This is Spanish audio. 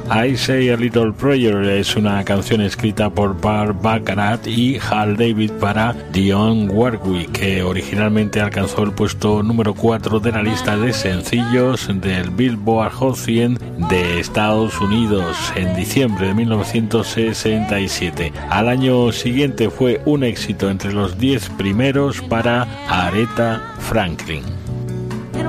I Say a Little Prayer es una canción escrita por Burt Bacharach y Hal David para Dionne Warwick, que originalmente alcanzó el puesto número 4 de la lista de sencillos del Billboard Hot 100 de Estados Unidos en diciembre de 1967. Al año siguiente fue un éxito entre los 10 primeros para Aretha Franklin.